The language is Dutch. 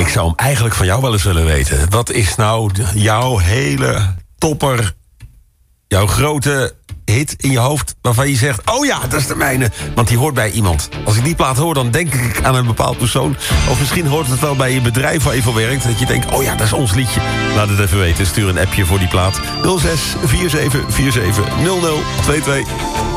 Ik zou hem eigenlijk van jou wel eens willen weten. Wat is nou jouw hele topper, jouw grote hit in je hoofd waarvan je zegt, oh ja, dat is de mijne, want die hoort bij iemand. Als ik die plaat hoor, dan denk ik aan een bepaald persoon. Of misschien hoort het wel bij je bedrijf waar je voor werkt, dat je denkt, oh ja, dat is ons liedje. Laat het even weten, stuur een appje voor die plaat. 06 47 47 00 22.